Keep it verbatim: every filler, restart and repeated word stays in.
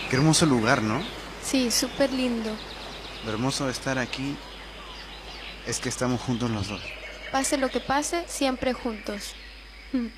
Qué hermoso lugar, ¿no? Sí, súper lindo. Lo hermoso de estar aquí es que estamos juntos los dos. Pase lo que pase, siempre juntos.